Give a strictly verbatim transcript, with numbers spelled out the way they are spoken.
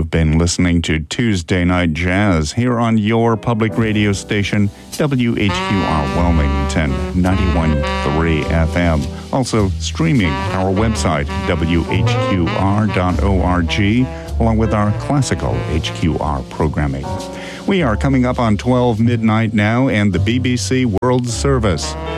You've been listening to Tuesday Night Jazz here on your public radio station, W H Q R Wilmington, ninety-one point three F M. Also streaming our website, W H Q R dot org, along with our classical H Q R programming. We are coming up on twelve midnight now, and the B B C World Service.